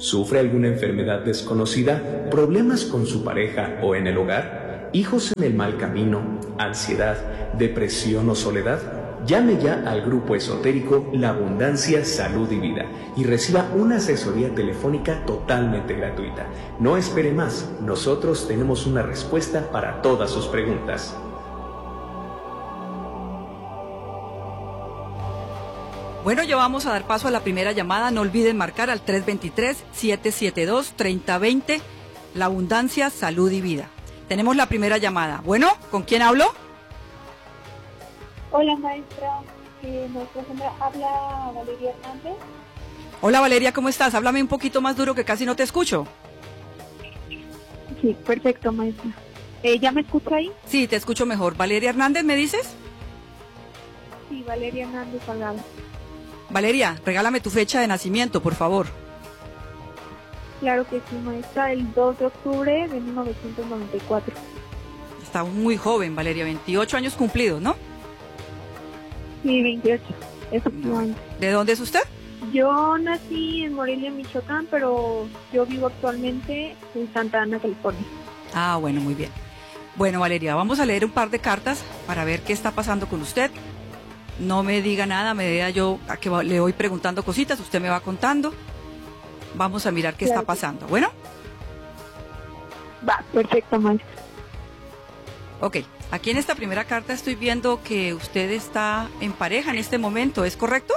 ¿Sufre alguna enfermedad desconocida, problemas con su pareja o en el hogar, hijos en el mal camino, ansiedad, depresión o soledad? Llame ya al grupo esotérico La Abundancia, Salud y Vida y reciba una asesoría telefónica totalmente gratuita. No espere más, nosotros tenemos una respuesta para todas sus preguntas. Bueno, ya vamos a dar paso a la primera llamada. No olviden marcar al 323-772-3020. La Abundancia, Salud y Vida. Tenemos la primera llamada. Bueno, ¿con quién hablo? Hola, maestra. Nuestra señora habla Valeria Hernández. Hola, Valeria, ¿cómo estás? Háblame un poquito más duro que casi no te escucho. Sí, perfecto, maestra. ¿Ya me escucha ahí? Sí, te escucho mejor. ¿Valeria Hernández me dices? Sí, Valeria Hernández Salgado. Valeria, regálame tu fecha de nacimiento, por favor. Claro que sí, maestra. El 2 de octubre de 1994. Está muy joven, Valeria. 28 años cumplidos, ¿no? Sí, 28, efectivamente. ¿De dónde es usted? Yo nací en Morelia, Michoacán, pero yo vivo actualmente en Santa Ana, California. Ah, bueno, muy bien. Bueno, Valeria, vamos a leer un par de cartas para ver qué está pasando con usted. No me diga nada, me diga yo a que le voy preguntando cositas, usted me va contando. Vamos a mirar qué está pasando. ¿Bueno? Va, perfecto, maestra. Ok, aquí en esta primera carta estoy viendo que usted está en pareja en este momento, ¿es correcto?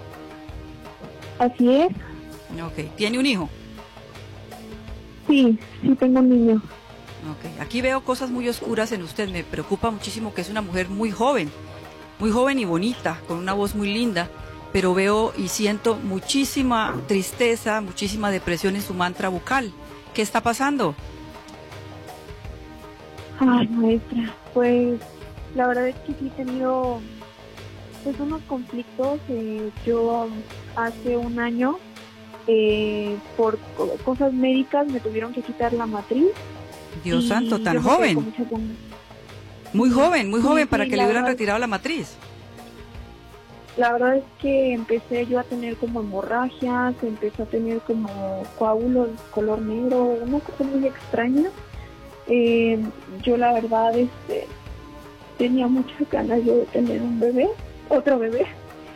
Así es. Ok, ¿tiene un hijo? Sí, tengo un niño. Ok, aquí veo cosas muy oscuras en usted, me preocupa muchísimo que es una mujer muy joven y bonita, con una voz muy linda, pero veo y siento muchísima tristeza, muchísima depresión en su mantra bucal. ¿Qué está pasando? Ay, maestra, pues la verdad es que sí he tenido pues unos conflictos. Yo hace un año por cosas médicas me tuvieron que quitar la matriz. Dios santo, tan joven. Muy joven para que le hubieran retirado la matriz. La verdad es que empecé yo a tener como hemorragias, empecé a tener como coágulos color negro, una cosa muy extraña. Yo la verdad tenía muchas ganas yo de tener un bebé, otro bebé.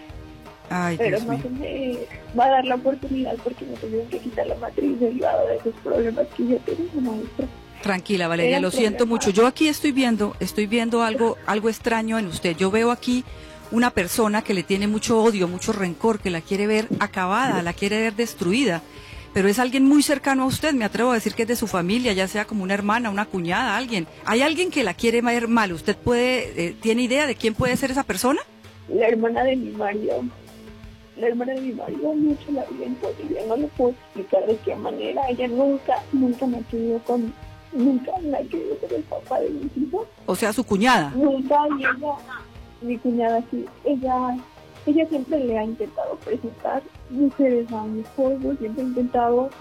Ay, pero Dios no mío. se me va a dar la oportunidad porque me tuvieron que quitar la matriz derivada de esos problemas que yo tenía, maestra. Tranquila, Valeria, Era lo siento problema. mucho. Yo aquí estoy viendo algo extraño en usted. Yo veo aquí una persona que le tiene mucho odio, mucho rencor, que la quiere ver acabada, la quiere ver destruida. Pero es alguien muy cercano a usted, me atrevo a decir que es de su familia, ya sea como una hermana, una cuñada, alguien. ¿Hay alguien que la quiere ver mal? ¿Usted tiene idea de quién puede ser esa persona? La hermana de mi marido. La hermana de mi marido mucho la vida imposible, no le puedo explicar de qué manera. Ella nunca me ha querido nunca me ha querido ser el papá de mis hijos. O sea, su cuñada. Nunca, y ella, mi cuñada sí, ella siempre le ha intentado presentar mujeres a mi esposo, siempre ha intentado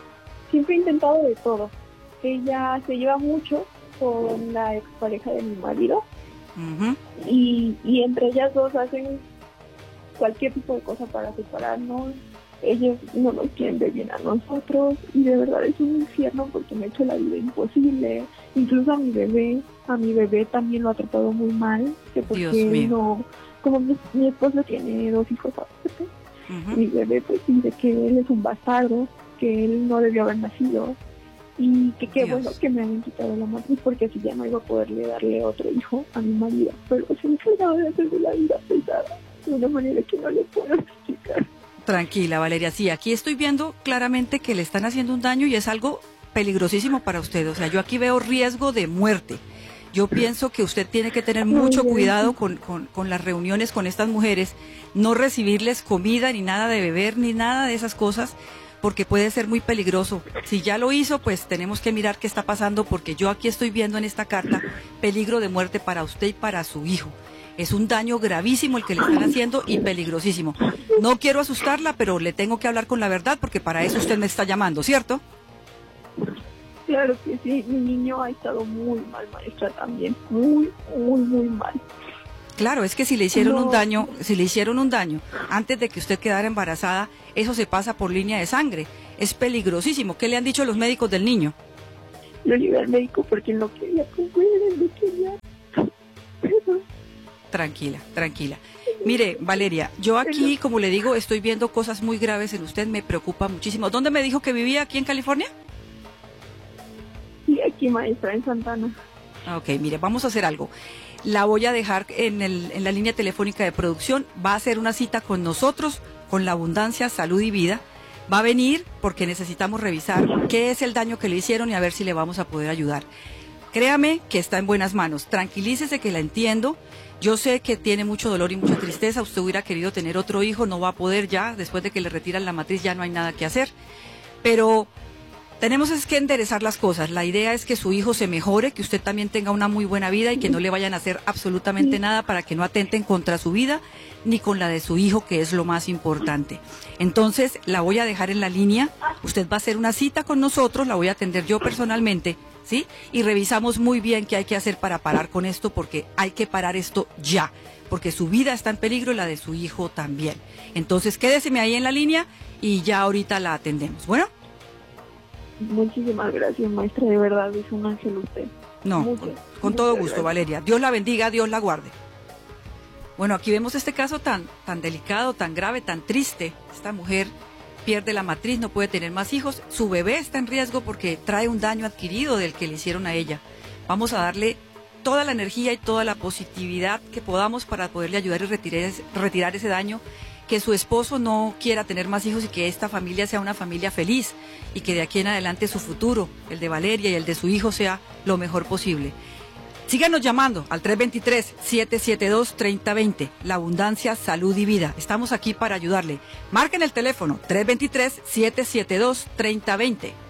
de todo. Ella se lleva mucho con la expareja de mi marido. Uh-huh. y entre ellas dos hacen cualquier tipo de cosa para separarnos. Ellos no nos quieren ver bien a nosotros y de verdad es un infierno porque me ha hecho la vida imposible. Incluso a mi bebé también lo ha tratado muy mal, que porque Dios mío. no, como mi esposo tiene 2 hijos aparte, Uh-huh. mi bebé pues dice que él es un bastardo, que él no debió haber nacido y que qué Dios. bueno que me hayan quitado la matriz porque así ya no iba a poderle darle otro hijo a mi marido, pero se me trataba de hacerme la vida pesada de una manera que no le puedo explicar. Tranquila, Valeria, sí, aquí estoy viendo claramente que le están haciendo un daño y es algo peligrosísimo para usted. O sea, yo aquí veo riesgo de muerte. Yo pienso que usted tiene que tener mucho cuidado con las reuniones con estas mujeres, no recibirles comida ni nada de beber ni nada de esas cosas, porque puede ser muy peligroso. Si ya lo hizo, pues tenemos que mirar qué está pasando, porque yo aquí estoy viendo en esta carta peligro de muerte para usted y para su hijo. Es un daño gravísimo el que le están haciendo y peligrosísimo. No quiero asustarla, pero le tengo que hablar con la verdad, porque para eso usted me está llamando, ¿cierto? Claro que sí, mi niño ha estado muy mal, maestra, también, muy mal. Claro, es que si le hicieron un daño antes de que usted quedara embarazada, eso se pasa por línea de sangre. es peligrosísimo. ¿Qué le han dicho los médicos del niño? Lo llevé al médico porque no quería comer, no quería. Perdón. Tranquila, tranquila. Mire, Valeria, yo aquí, como le digo, estoy viendo cosas muy graves en usted, me preocupa muchísimo. ¿Dónde me dijo que vivía? ¿Aquí en California? Sí, aquí, maestra, en Santana. Ok, mire, vamos a hacer algo. La voy a dejar en la línea telefónica de producción. Va a hacer una cita con nosotros, con la Abundancia, Salud y Vida. Va a venir porque necesitamos revisar qué es el daño que le hicieron y a ver si le vamos a poder ayudar. Créame que está en buenas manos. Tranquilícese, que la entiendo. Yo sé que tiene mucho dolor y mucha tristeza. Usted hubiera querido tener otro hijo, no va a poder ya. Después de que le retiran la matriz ya no hay nada que hacer. Pero tenemos es que enderezar las cosas. La idea es que su hijo se mejore, que usted también tenga una muy buena vida y que no le vayan a hacer absolutamente nada para que no atenten contra su vida ni con la de su hijo, que es lo más importante. Entonces, la voy a dejar en la línea. Usted va a hacer una cita con nosotros, la voy a atender yo personalmente, ¿sí? Y revisamos muy bien qué hay que hacer para parar con esto, porque hay que parar esto ya, porque su vida está en peligro y la de su hijo también. Entonces, quédeseme ahí en la línea y ya ahorita la atendemos. Bueno. Muchísimas gracias, maestra, de verdad, es un ángel usted. No, con todo gusto, gracias. Valeria. Dios la bendiga, Dios la guarde. Bueno, aquí vemos este caso tan delicado, tan grave, tan triste. Esta mujer pierde la matriz, no puede tener más hijos. Su bebé está en riesgo porque trae un daño adquirido del que le hicieron a ella. Vamos a darle toda la energía y toda la positividad que podamos para poderle ayudar y retirar ese daño. Que su esposo no quiera tener más hijos y que esta familia sea una familia feliz y que de aquí en adelante su futuro, el de Valeria y el de su hijo, sea lo mejor posible. Síganos llamando al 323-772-3020, La Abundancia, Salud y Vida. Estamos aquí para ayudarle. Marquen el teléfono 323-772-3020.